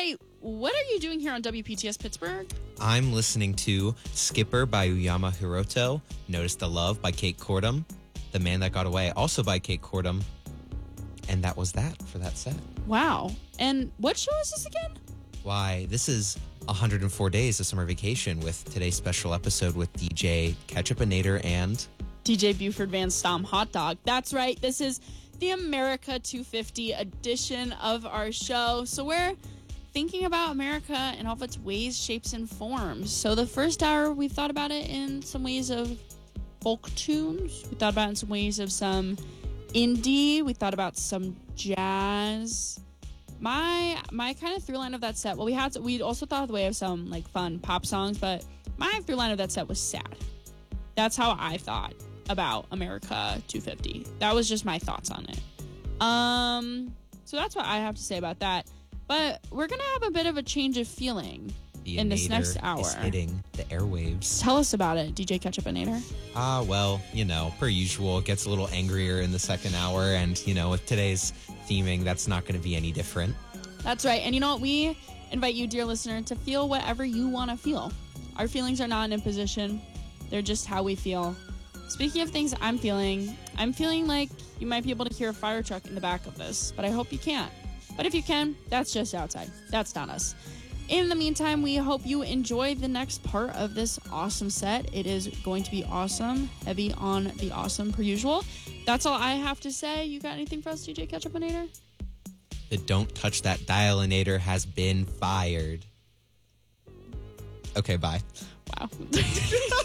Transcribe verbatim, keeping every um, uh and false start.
Hey, what are you doing here on W P T S Pittsburgh? I'm listening to Skipper by Uyama Hiroto, Notice the Love by Kate Cordum, The Man That Got Away, also by Kate Cordum, and that was that for that set. Wow. And what show is this again? Why, this is one hundred four Days of Summer Vacation with today's special episode with D J Ketchupinator and D J Buford Van Stom Hot Dog. That's right. This is the America two fifty edition of our show. So we're thinking about America in all of its ways, shapes, and forms. So the first hour, we thought about it in some ways of folk tunes. We thought about it in some ways of some indie. We thought about some jazz. My my kind of through line of that set, well, we had to, we also thought of the way of some like fun pop songs, but my through line of that set was sad. That's how I thought about America two fifty. That was just my thoughts on it. Um, so that's what I have to say about that. But we're going to have a bit of a change of feeling the in this next hour. Is hitting the airwaves. Tell us about it, D J Ketchupinator. Ah, well, you know, per usual, it gets a little angrier in the second hour. And, you know, with today's theming, that's not going to be any different. That's right. And you know what? We invite you, dear listener, to feel whatever you want to feel. Our feelings are not an imposition. They're just how we feel. Speaking of things I'm feeling, I'm feeling like you might be able to hear a fire truck in the back of this, but I hope you can't. But if you can, that's just outside. That's not us. In the meantime, we hope you enjoy the next part of this awesome set. It is going to be awesome, heavy on the awesome per usual. That's all I have to say. You got anything for us, D J Ketchupinator? The Don't Touch That Dialinator has been fired. Okay, bye. Wow.